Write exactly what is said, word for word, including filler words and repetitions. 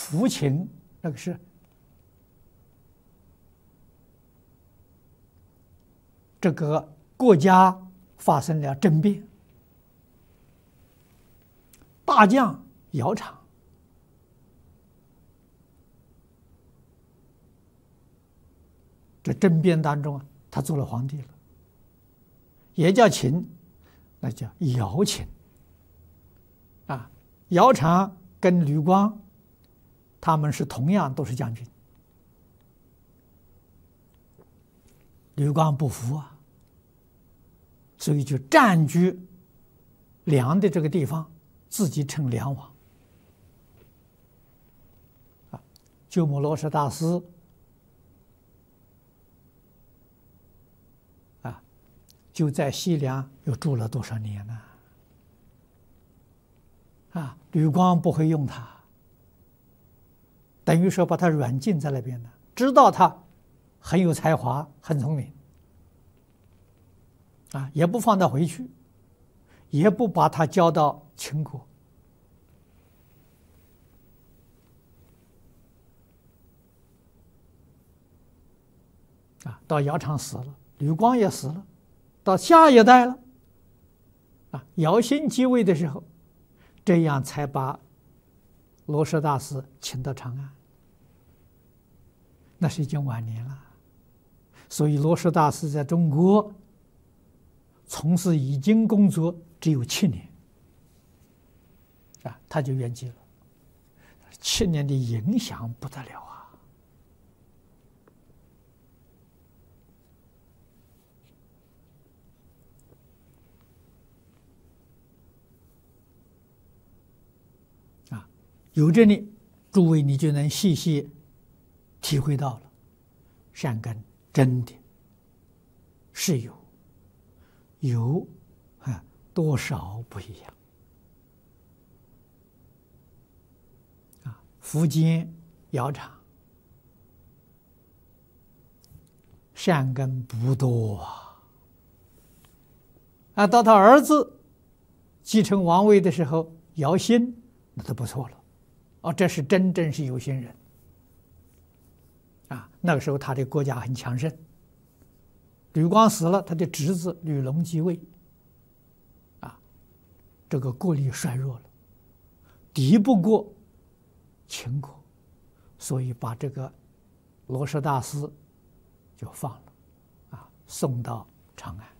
扶秦那个是这个国家发生了政变，大将姚苌这政变当中啊，他做了皇帝了，也叫秦，那叫姚秦啊。姚苌跟吕光，他们是同样都是将军。吕光不服啊，所以就占据梁的这个地方，自己称梁王。啊，鸠摩罗什大师啊，就在西凉又住了多少年呢？啊，吕光不会用他，等于说把他软禁在那边了，知道他很有才华，很聪明，啊，也不放他回去，也不把他交到秦国，啊，到姚苌死了，吕光也死了，到下一代了，啊，姚兴继位的时候，这样才把罗什大师请到长安，那是已经晚年了。所以罗什大师在中国从事译经工作只有七年，啊，他就圆寂了。七年的影响不得了啊！啊，有这里，诸位你就能细细体会到了，善根真的是有。有啊，多少不一样啊？苻坚、姚苌善根不多啊，啊，到他儿子继承王位的时候，姚兴那都不错了，哦，这是真正是有心人啊。那个时候他的国家很强盛。吕光死了，他的侄子吕龙继位，啊，这个国力衰弱了，敌不过秦国，所以把这个罗什大师就放了，啊，送到长安。